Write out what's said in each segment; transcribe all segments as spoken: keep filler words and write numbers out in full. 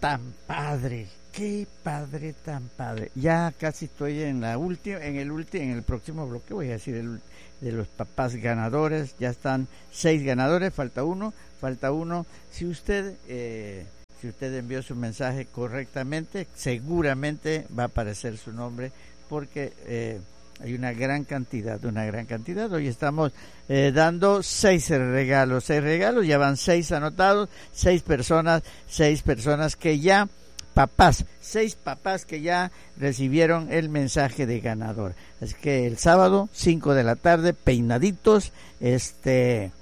tan padre, qué padre tan padre. Ya casi estoy en la última, en el último, en el próximo bloque voy a decir el, de los papás ganadores. Ya están seis ganadores, falta uno, falta uno. Si usted eh, si usted envió su mensaje correctamente, seguramente va a aparecer su nombre, porque eh, hay una gran cantidad, una gran cantidad. Hoy estamos eh, dando seis regalos, seis regalos, ya van seis anotados, seis personas, seis personas que ya, papás, seis papás que ya recibieron el mensaje de ganador. Así que el sábado, cinco de la tarde, peinaditos, este,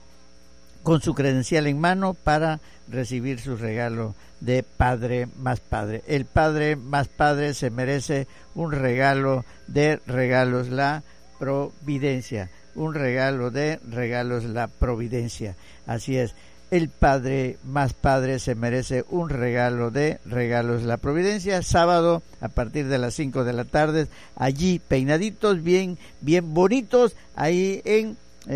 con su credencial en mano para recibir su regalo de Padre Más Padre. El Padre Más Padre se merece un regalo de regalos La Providencia, un regalo de regalos La Providencia. Así es, el Padre Más Padre se merece un regalo de regalos La Providencia. Sábado a partir de las cinco de la tarde, allí peinaditos, bien, bien bonitos, ahí en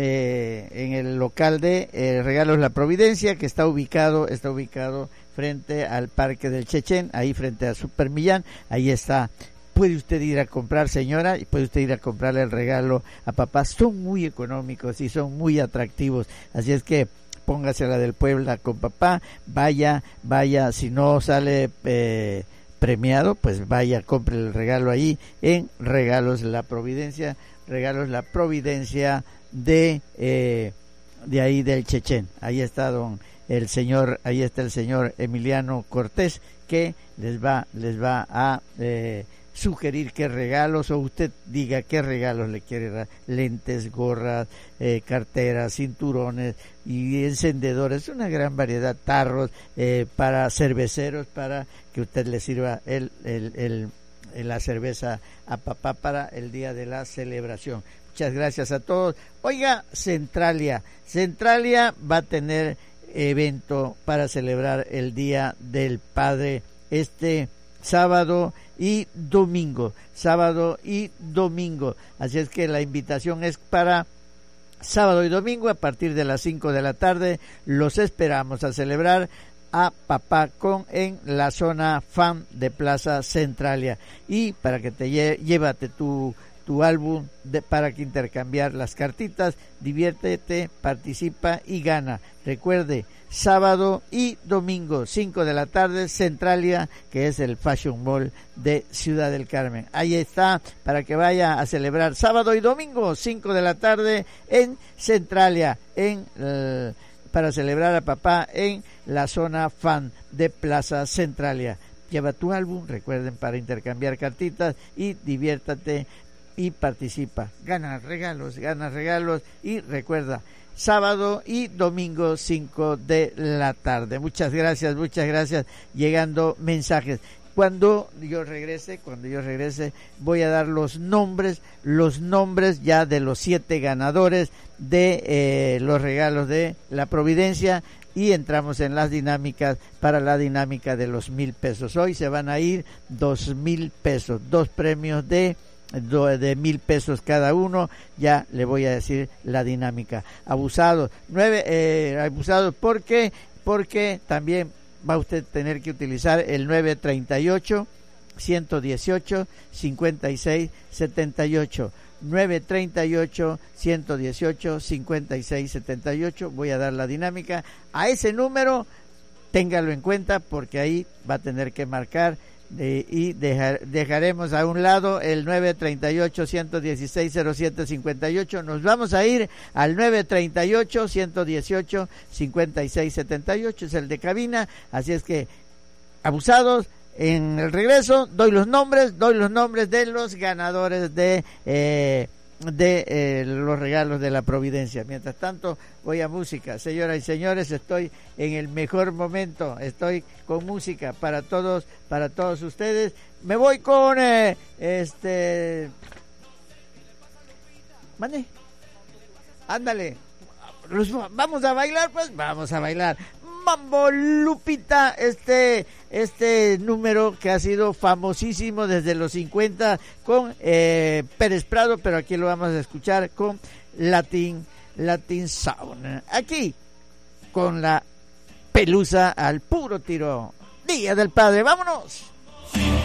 Eh, en el local de eh, Regalos La Providencia, que está ubicado está ubicado frente al Parque del Chechen, ahí frente a Super Millán. Ahí está, puede usted ir a comprar, señora, y puede usted ir a comprarle el regalo a papá. Son muy económicos y son muy atractivos, así es que póngase la del Puebla con papá, vaya, vaya, si no sale eh, premiado, pues vaya, compre el regalo ahí en Regalos La Providencia, Regalos La Providencia de eh, de ahí del Chechen. Ahí está don el señor, ahí está el señor Emiliano Cortés, que les va les va a eh, sugerir qué regalos, o usted diga qué regalos le quiere dar: lentes, gorras, eh, carteras, cinturones y encendedores, una gran variedad, tarros eh, para cerveceros, para que usted le sirva el, el, el, el la cerveza a papá para el día de la celebración. Muchas gracias a todos. Oiga, Centralia, Centralia va a tener evento para celebrar el Día del Padre este sábado y domingo, sábado y domingo. Así es que la invitación es para sábado y domingo a partir de las cinco de la tarde. Los esperamos a celebrar a papá con en la zona fan de Plaza Centralia. Y para que te lle- llévate tu tu álbum de, para que intercambiar las cartitas, diviértete, participa y gana. Recuerde, sábado y domingo, cinco de la tarde, Centralia, que es el Fashion Mall de Ciudad del Carmen. Ahí está, para que vaya a celebrar sábado y domingo, cinco de la tarde, en Centralia, en eh, para celebrar a papá en la zona fan de Plaza Centralia. Lleva tu álbum, recuerden, para intercambiar cartitas y diviértate y participa, gana regalos, gana regalos y recuerda, sábado y domingo cinco de la tarde. Muchas gracias, muchas gracias, llegando mensajes. Cuando yo regrese, cuando yo regrese, voy a dar los nombres, los nombres ya de los siete ganadores de eh, los regalos de La Providencia, y entramos en las dinámicas para la dinámica de los mil pesos. Hoy se van a ir dos mil pesos, dos premios de de mil pesos cada uno. Ya le voy a decir la dinámica. Abusados, nueve, eh, abusados, porque porque también va a usted tener que utilizar el nueve treinta y ocho, ciento dieciocho, cincuenta y seis, setenta y ocho. nueve treinta y ocho, ciento dieciocho, cincuenta y seis, setenta y ocho. Voy a dar la dinámica a ese número, téngalo en cuenta, porque ahí va a tener que marcar. De, y dejar, dejaremos a un lado el nueve treinta y ocho, ciento dieciséis, cero siete cincuenta y ocho. Nos vamos a ir al nueve treinta y ocho, ciento dieciocho, cincuenta y seis, setenta y ocho, es el de cabina. Así es que, abusados, en el regreso doy los nombres, doy los nombres de los ganadores de eh, de eh, los regalos de La Providencia. Mientras tanto, voy a música. Señoras y señores, estoy en el mejor momento, estoy con música para todos, para todos ustedes. Me voy con eh, este mande ándale, vamos a bailar, pues vamos a bailar Mambo Lupita, este este número que ha sido famosísimo desde los cincuenta con eh, Pérez Prado, pero aquí lo vamos a escuchar con Latin Latin Sound, aquí con la Pelusa al puro tiro. Día del Padre. ¡Vámonos!